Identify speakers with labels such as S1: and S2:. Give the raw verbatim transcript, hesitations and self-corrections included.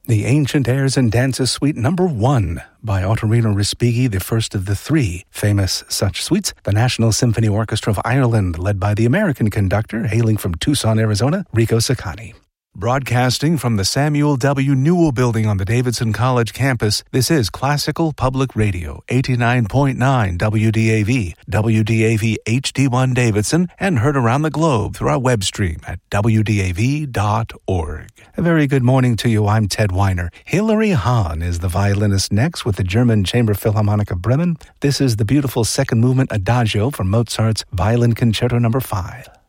S1: The Ancient Airs and Dances Suite Number One by Ottorino Respighi, the first of the three famous such suites. The National Symphony Orchestra of Ireland, led by the American conductor, hailing from Tucson, Arizona, Rico Saccani. Broadcasting from the Samuel W. Newell Building on the Davidson College campus, this is Classical Public Radio, eighty-nine point nine W D A V, W D A V H D one Davidson, and heard around the globe through our web stream at W D A V dot org. A very good morning to you. I'm Ted Weiner. Hilary Hahn is the violinist next with the German Chamber Philharmonic of Bremen. This is the beautiful second movement Adagio from Mozart's Violin Concerto Number five.